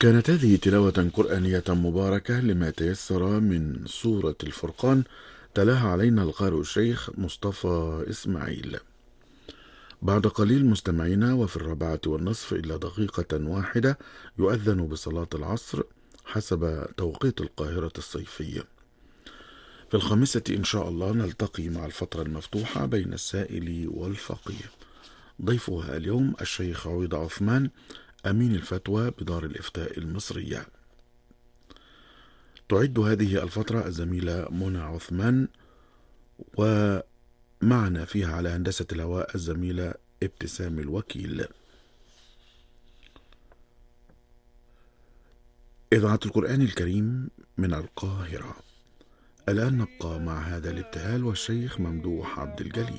كانت هذه تلاوة قرآنية مباركة لما تيسر من سورة الفرقان، تلاها علينا القارئ الشيخ مصطفى إسماعيل. بعد قليل مستمعينا، وفي 4:30 إلا دقيقة واحدة يؤذن بصلاة العصر حسب توقيت القاهرة الصيفية. في 5 إن شاء الله نلتقي مع الفترة المفتوحة بين السائل والفقيه. ضيفها اليوم الشيخ عويض عثمان، أمين الفتوى بدار الإفتاء المصرية. تعد هذه الفترة الزميلة منى عثمان، ومعنا فيها على هندسة الهواء الزميلة ابتسام الوكيل. إذاعة القرآن الكريم من القاهرة. الآن نبقى مع هذا الابتهال والشيخ ممدوح عبد الجليل.